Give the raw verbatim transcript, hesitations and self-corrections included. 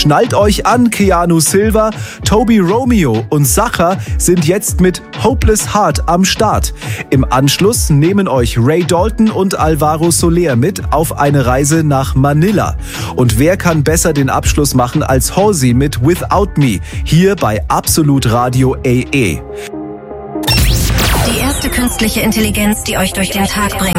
Schnallt euch an, Keanu Silva, Toby Romeo und Sacha sind jetzt mit Hopeless Heart am Start. Im Anschluss nehmen euch Ray Dalton und Alvaro Soler mit auf eine Reise nach Manila. Und wer kann besser den Abschluss machen als Halsey mit Without Me, hier bei Absolut Radio A E. Die erste künstliche Intelligenz, die euch durch den Tag bringt.